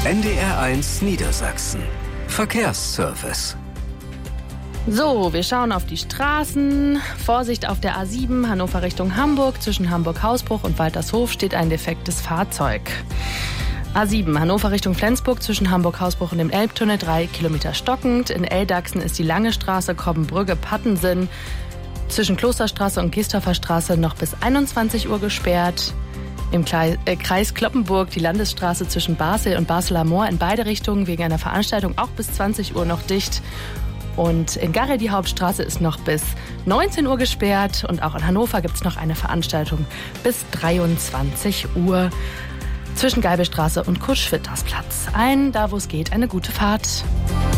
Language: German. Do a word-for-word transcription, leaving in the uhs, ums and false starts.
N D R eins Niedersachsen. Verkehrsservice. So, wir schauen auf die Straßen. Vorsicht auf der A sieben, Hannover Richtung Hamburg. Zwischen Hamburg-Hausbruch und Waltershof steht ein defektes Fahrzeug. A sieben, Hannover Richtung Flensburg. Zwischen Hamburg-Hausbruch und dem Elbtunnel drei Kilometer stockend. In Eldachsen ist die Lange Straße, Kobbenbrügge-Pattensen. Zwischen Klosterstraße und Giesdorfer Straße noch bis einundzwanzig Uhr gesperrt. Im Kreis Cloppenburg die Landesstraße zwischen Basel und Basler Moor in beide Richtungen wegen einer Veranstaltung auch bis zwanzig Uhr noch dicht. Und in Garre die Hauptstraße ist noch bis neunzehn Uhr gesperrt. Und auch in Hannover gibt es noch eine Veranstaltung bis dreiundzwanzig Uhr zwischen Geibelstraße und Kurt-Schwitters Platz. Allen, da wo es geht, eine gute Fahrt.